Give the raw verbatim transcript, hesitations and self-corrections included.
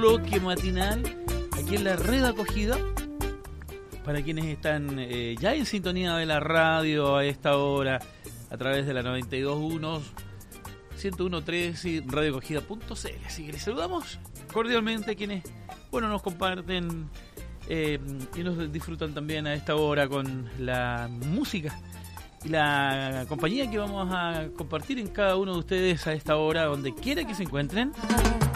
bloque matinal aquí en la Red Acogida. Para quienes están eh, ya en sintonía de la radio a esta hora, a través de la noventa y dos punto uno, ciento uno punto tres y radio acogida punto c l. Así que les saludamos cordialmente a quienes, bueno, nos comparten eh, y nos disfrutan también a esta hora con la música y la compañía que vamos a compartir en cada uno de ustedes a esta hora, donde quiera que se encuentren.